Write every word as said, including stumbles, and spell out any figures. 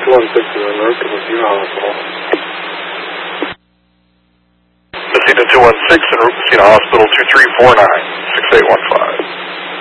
two one six to alert to Messina Hospital. Messina two one six and Messina Hospital two three four nine, six eight one five.